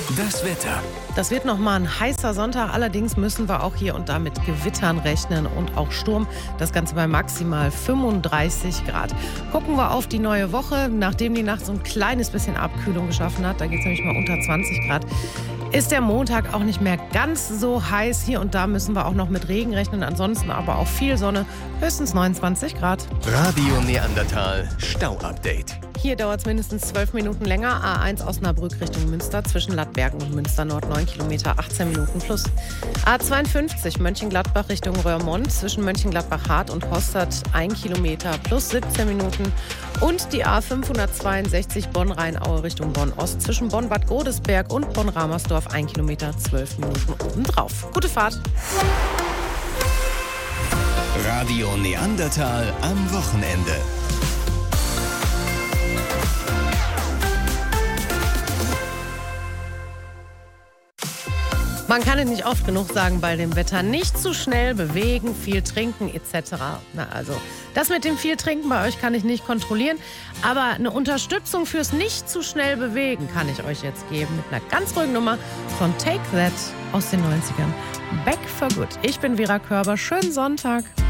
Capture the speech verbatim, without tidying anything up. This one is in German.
Das Wetter. Das wird noch mal ein heißer Sonntag. Allerdings müssen wir auch hier und da mit Gewittern rechnen und auch Sturm. Das Ganze bei maximal fünfunddreißig Grad. Gucken wir auf die neue Woche. Nachdem die Nacht so ein kleines bisschen Abkühlung geschaffen hat, da geht es nämlich mal unter zwanzig Grad, ist der Montag auch nicht mehr ganz so heiß. Hier und da müssen wir auch noch mit Regen rechnen. Ansonsten aber auch viel Sonne, höchstens neunundzwanzig Grad. Radio Neandertal Stau-Update. Hier dauert es mindestens zwölf Minuten länger. A eins Osnabrück Richtung Münster zwischen Lattbergen und Münster Nord neun Kilometer, achtzehn Minuten plus. A zweiundfünfzig Mönchengladbach Richtung Röhrmond zwischen Mönchengladbach-Hart und Hostert ein Kilometer plus siebzehn Minuten. Und die A fünfhundertzweiundsechzig Bonn-Rheinaue Richtung Bonn-Ost zwischen Bonn-Bad Godesberg und Bonn-Ramersdorf ein Kilometer, zwölf Minuten obendrauf. Gute Fahrt. Radio Neandertal am Wochenende. Man kann es nicht oft genug sagen bei dem Wetter. Nicht zu schnell bewegen, viel trinken et cetera. Na also, das mit dem viel Trinken bei euch kann ich nicht kontrollieren. Aber eine Unterstützung fürs nicht zu schnell bewegen kann ich euch jetzt geben. Mit einer ganz ruhigen Nummer von Take That aus den neunzigern. Back for Good. Ich bin Vera Körber. Schönen Sonntag.